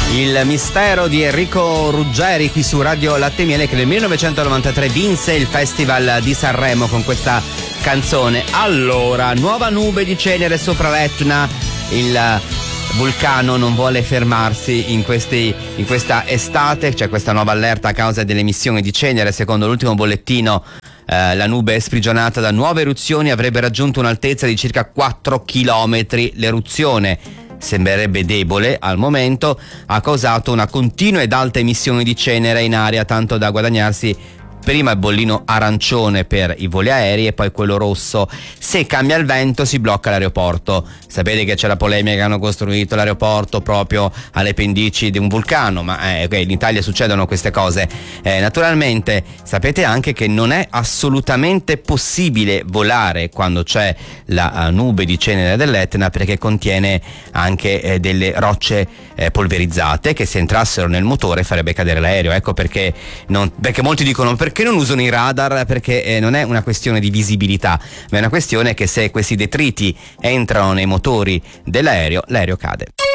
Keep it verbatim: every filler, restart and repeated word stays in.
Il mistero di Enrico Ruggeri qui su Radio Latte e Miele, che nel millenovecentonovantatré vinse il Festival di Sanremo con questa canzone. Allora, nuova nube di cenere sopra l'Etna, il vulcano non vuole fermarsi in, questi, in questa estate, c'è questa nuova allerta a causa delle emissioni di cenere. Secondo l'ultimo bollettino eh, la nube sprigionata da nuove eruzioni avrebbe raggiunto un'altezza di circa quattro chilometri. L'eruzione sembrerebbe debole al momento, ha causato una continua ed alta emissione di cenere in aria, tanto da guadagnarsi prima il bollino arancione per i voli aerei e poi quello rosso. Se cambia il vento si blocca l'aeroporto. Sapete che c'è la polemica che hanno costruito l'aeroporto proprio alle pendici di un vulcano, ma eh, okay, in Italia succedono queste cose. Eh, naturalmente sapete anche che non è assolutamente possibile volare quando c'è la uh, nube di cenere dell'Etna, perché contiene anche eh, delle rocce eh, polverizzate che se entrassero nel motore farebbe cadere l'aereo. Ecco perché, non, perché molti dicono perché non usano i radar, perché eh, non è una questione di visibilità, ma è una questione che se questi detriti entrano nei motori dell'aereo, l'aereo cade.